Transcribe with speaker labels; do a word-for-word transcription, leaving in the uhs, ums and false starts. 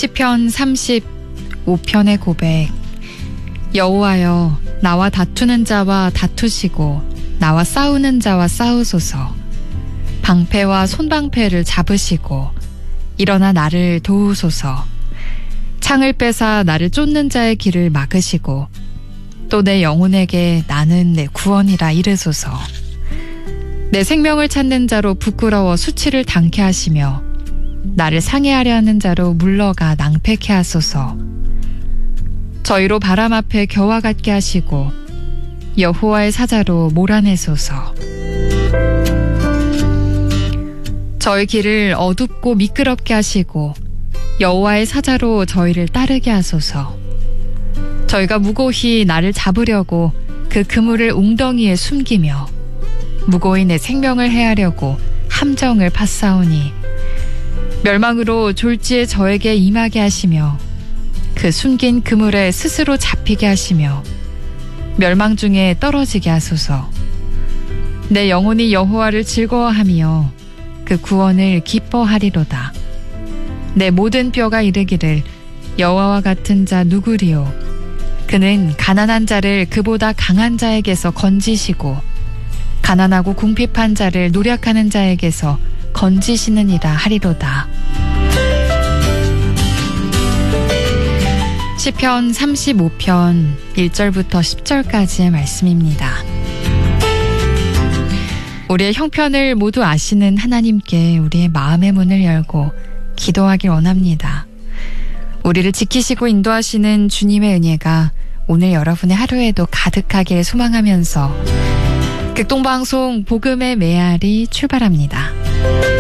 Speaker 1: 시편 삼십오 편의 고백. 여호와여, 나와 다투는 자와 다투시고 나와 싸우는 자와 싸우소서. 방패와 손방패를 잡으시고 일어나 나를 도우소서. 창을 빼사 나를 쫓는 자의 길을 막으시고 또 내 영혼에게 나는 내 구원이라 이르소서. 내 생명을 찾는 자로 부끄러워 수치를 당케 하시며 나를 상해하려 하는 자로 물러가 낭패케 하소서. 저희로 바람 앞에 겨와 같게 하시고 여호와의 사자로 몰아내소서. 저희 길을 어둡고 미끄럽게 하시고 여호와의 사자로 저희를 따르게 하소서. 저희가 무고히 나를 잡으려고 그 그물을 웅덩이에 숨기며 무고히 내 생명을 해하려고 함정을 팠사오니 멸망으로 졸지에 저에게 임하게 하시며 그 숨긴 그물에 스스로 잡히게 하시며 멸망 중에 떨어지게 하소서. 내 영혼이 여호와를 즐거워하며 그 구원을 기뻐하리로다. 내 모든 뼈가 이르기를 여호와와 같은 자 누구리요. 그는 가난한 자를 그보다 강한 자에게서 건지시고 가난하고 궁핍한 자를 노력하는 자에게서 건지시느니라 하리로다. 시편 삼십오 편 일 절부터 십 절까지의 말씀입니다. 우리의 형편을 모두 아시는 하나님께 우리의 마음의 문을 열고 기도하길 원합니다. 우리를 지키시고 인도하시는 주님의 은혜가 오늘 여러분의 하루에도 가득하길 소망하면서 극동방송 복음의 메아리 출발합니다.